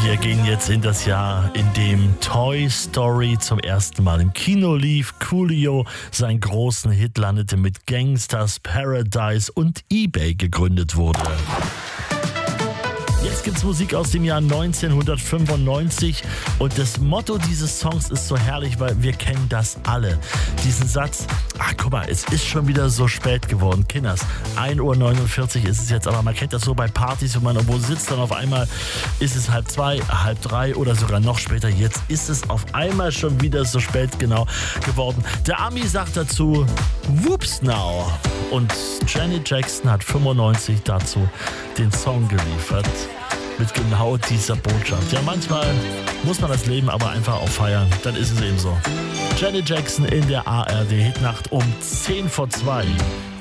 Wir gehen jetzt in das Jahr, in dem Toy Story zum ersten Mal im Kino lief. Coolio seinen großen Hit landete mit Gangsters Paradise und eBay gegründet wurde. Jetzt gibt's Musik aus dem Jahr 1995 und das Motto dieses Songs ist so herrlich, weil wir kennen das alle. Diesen Satz, ach guck mal, es ist schon wieder so spät geworden, Kinders. 1:49 Uhr ist es jetzt, aber man kennt das so bei Partys, wenn man irgendwo sitzt, dann auf einmal ist es 1:30, 1:30 oder sogar noch später. Jetzt ist es auf einmal schon wieder so spät genau geworden. Der Ami sagt dazu, whoops now. Und Janet Jackson hat 95 dazu den Song geliefert. Mit genau dieser Botschaft. Ja, manchmal muss man das Leben aber einfach auch feiern. Dann ist es eben so. Janet Jackson in der ARD Hitnacht um 1:50.